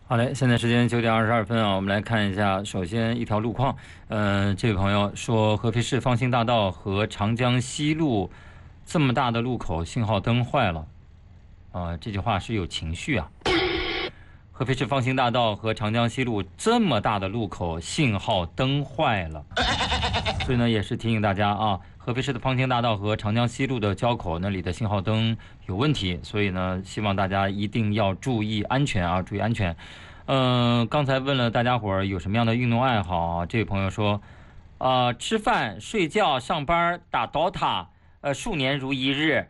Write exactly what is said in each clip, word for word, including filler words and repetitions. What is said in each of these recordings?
好嘞，现在时间九点二十二分啊，我们来看一下，首先一条路况，嗯、这位朋友说合肥市方兴大道和长江西路这么大的路口信号灯坏了，啊、这句话是有情绪啊。合肥市方兴大道和长江西路这么大的路口信号灯坏了，所以呢也是提醒大家啊，合肥市的方兴大道和长江西路的交口那里的信号灯有问题，所以呢希望大家一定要注意安全啊，注意安全。嗯、呃，刚才问了大家伙儿有什么样的运动爱好啊？这位朋友说，呃，吃饭、睡觉、上班、打 D O T A，呃，数年如一日。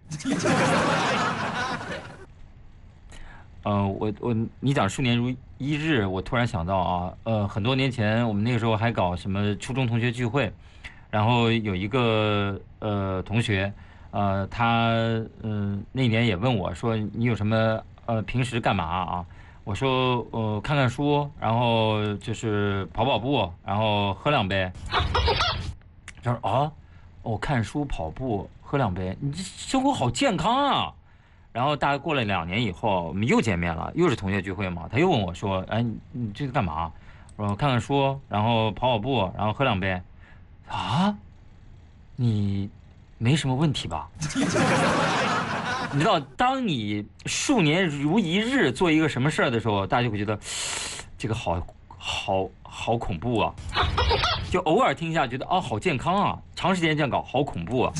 呃，我我你讲数年如一日，我突然想到啊，呃，很多年前我们那个时候还搞什么初中同学聚会，然后有一个呃同学，呃，他嗯、呃、那年也问我说你有什么呃平时干嘛啊？我说呃看看书，然后就是跑跑步，然后喝两杯。他说啊，我看书、跑步、喝两杯，你这生活好健康啊！然后大概过了两年以后，我们又见面了，又是同学聚会嘛。他又问我说：“哎，你你这个干嘛？”我说：“看看书，然后跑跑步，然后喝两杯。”啊，你没什么问题吧？你知道，当你数年如一日做一个什么事儿的时候，大家就会觉得这个好好好恐怖啊！就偶尔听一下，觉得哦好健康啊，长时间这样搞好恐怖啊！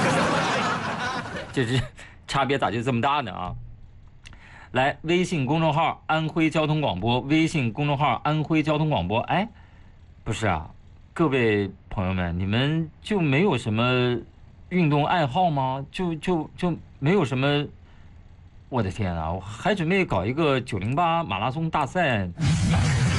这是差别咋就这么大呢啊？来，微信公众号安徽交通广播，微信公众号安徽交通广播。哎，不是啊，各位朋友们，你们就没有什么运动爱好吗？就就就没有什么？我的天啊，我还准备搞一个九零八马拉松大赛。